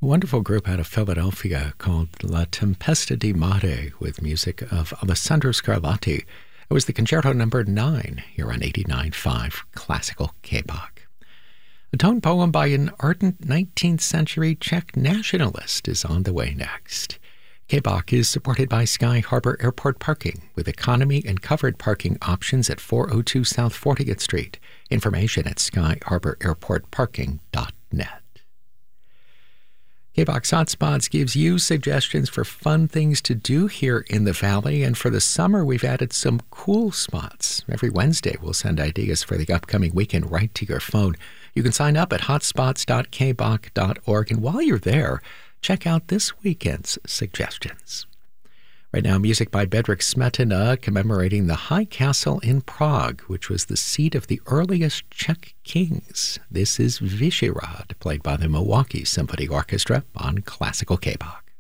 A wonderful group out of Philadelphia called La Tempesta di Mare with music of Alessandro Scarlatti. It was the Concerto number 9 here on 89.5 Classical K-Bach. A tone poem by an ardent 19th century Czech nationalist is on the way next. K-Bach is supported by Sky Harbor Airport Parking with economy and covered parking options at 402 South 40th Street. Information at skyharbораirportparking.net. K-Bach's Hotspots gives you suggestions for fun things to do here in the Valley, and for the summer we've added some cool spots. Every Wednesday we'll send ideas for the upcoming weekend right to your phone. You can sign up at hotspots.kbach.org, and while you're there, check out this weekend's suggestions. Right now, music by Bedřich Smetana commemorating the High Castle in Prague, which was the seat of the earliest Czech kings. This is Vyšehrad, played by the Milwaukee Symphony Orchestra on Classical K-Bach.